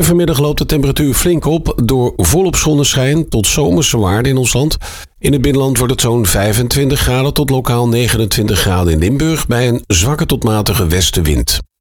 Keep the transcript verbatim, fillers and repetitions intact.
Vanmiddag loopt de temperatuur flink op door volop zonneschijn tot zomerse waarden in ons land. In het binnenland wordt het zo'n vijfentwintig graden tot lokaal negenentwintig graden in Limburg bij een zwakke tot matige westenwind.